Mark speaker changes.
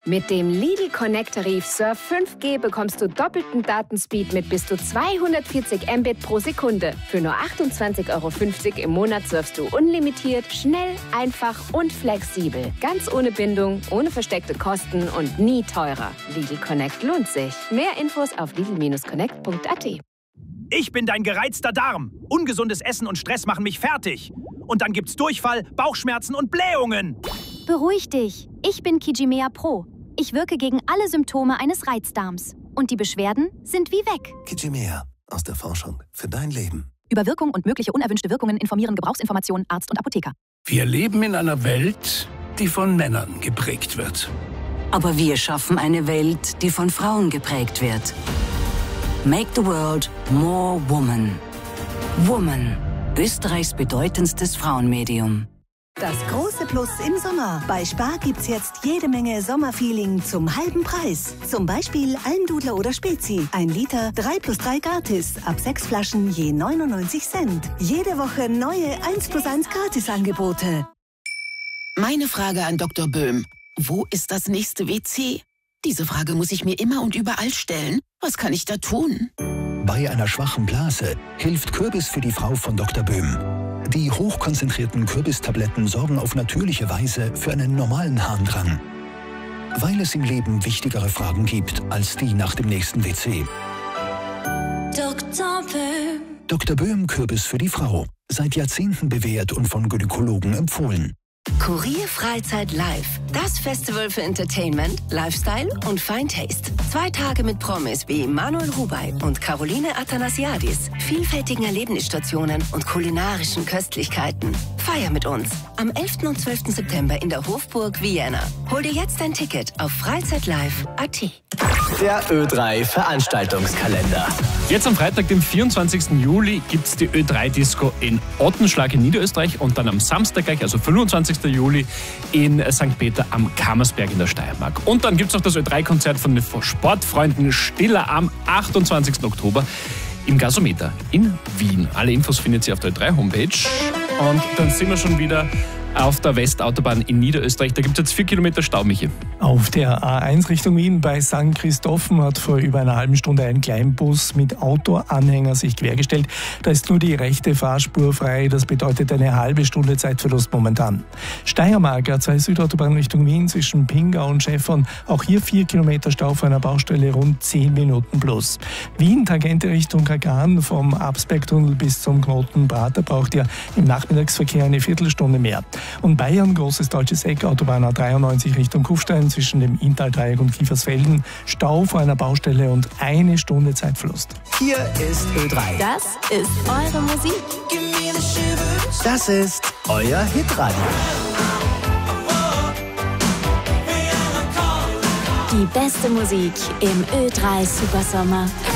Speaker 1: Mit dem Lidl Connect-Tarif Surf 5G bekommst du doppelten Datenspeed mit bis zu 240 Mbit pro Sekunde. Für nur 28,50 € im Monat surfst du unlimitiert, schnell, einfach und flexibel. Ganz ohne Bindung, ohne versteckte Kosten und nie teurer. Lidl Connect lohnt sich. Mehr Infos auf lidl-connect.at.
Speaker 2: Ich bin dein gereizter Darm. Ungesundes Essen und Stress machen mich fertig. Und dann gibt's Durchfall, Bauchschmerzen und Blähungen.
Speaker 3: Beruhig dich. Ich bin Kijimea Pro. Ich wirke gegen alle Symptome eines Reizdarms. Und die Beschwerden sind wie weg.
Speaker 4: Kijimea. Aus der Forschung für dein Leben.
Speaker 3: Über Wirkung und mögliche unerwünschte Wirkungen informieren Gebrauchsinformationen Arzt und Apotheker.
Speaker 5: Wir leben in einer Welt, die von Männern geprägt wird.
Speaker 6: Aber wir schaffen eine Welt, die von Frauen geprägt wird. Make the world more woman. Woman. Österreichs bedeutendstes Frauenmedium.
Speaker 7: Das große Plus im Sommer. Bei Spar gibt's jetzt jede Menge Sommerfeeling zum halben Preis. Zum Beispiel Almdudler oder Spezi. 1 Liter, 3+3 gratis. Ab 6 Flaschen je 99 Cent. Jede Woche neue 1+1 Gratisangebote.
Speaker 8: Meine Frage an Dr. Böhm. Wo ist das nächste WC? Diese Frage muss ich mir immer und überall stellen. Was kann ich da tun?
Speaker 4: Bei einer schwachen Blase hilft Kürbis für die Frau von Dr. Böhm. Die hochkonzentrierten Kürbistabletten sorgen auf natürliche Weise für einen normalen Harndrang. Weil es im Leben wichtigere Fragen gibt als die nach dem nächsten WC.
Speaker 9: Dr. Böhm.
Speaker 4: Dr. Böhm Kürbis für die Frau. Seit Jahrzehnten bewährt und von Gynäkologen empfohlen.
Speaker 10: Kurier Freizeit Live. Das Festival für Entertainment, Lifestyle und Fine Taste. 2 Tage mit Promis wie Manuel Rubey und Caroline Athanasiadis, vielfältigen Erlebnisstationen und kulinarischen Köstlichkeiten. Feier mit uns am 11. und 12. September in der Hofburg Vienna. Hol dir jetzt dein Ticket auf freizeitlive.at.
Speaker 11: Der Ö3-Veranstaltungskalender.
Speaker 12: Jetzt am Freitag, dem 24. Juli, gibt es die Ö3-Disco in Ottenschlag in Niederösterreich und dann am Samstag gleich, also 25. Juli, in St. Peter am Kammersberg in der Steiermark. Und dann gibt es noch das Ö3-Konzert von den Sportfreunden Stiller am 28. Oktober im Gasometer in Wien. Alle Infos findet ihr auf der Ö3-Homepage. Und dann sind wir schon wieder auf der Westautobahn in Niederösterreich. Da gibt es jetzt 4 Kilometer Stau, Michi.
Speaker 13: Auf der A1 Richtung Wien bei St. Christophen hat vor über einer halben Stunde ein Kleinbus mit Autoanhänger sich quergestellt. Da ist nur die rechte Fahrspur frei. Das bedeutet eine halbe Stunde Zeitverlust momentan. Steiermark, A2 Südautobahn Richtung Wien zwischen Pingau und Schäffern. Auch hier 4 Kilometer Stau vor einer Baustelle, rund 10 Minuten plus. Wien, Tangente Richtung Kagan, vom Absbergtunnel bis zum Knoten Prater braucht ihr im Nachmittagsverkehr eine Viertelstunde mehr. Und Bayern, großes deutsches Eck, Autobahn A93 Richtung Kufstein zwischen dem Inntal-Dreieck und Kiefersfelden. Stau vor einer Baustelle und 1 Stunde Zeitverlust.
Speaker 11: Hier ist Ö3.
Speaker 9: Das ist eure Musik.
Speaker 11: Das ist euer Hitradio.
Speaker 9: Die beste Musik im Ö3 Supersommer.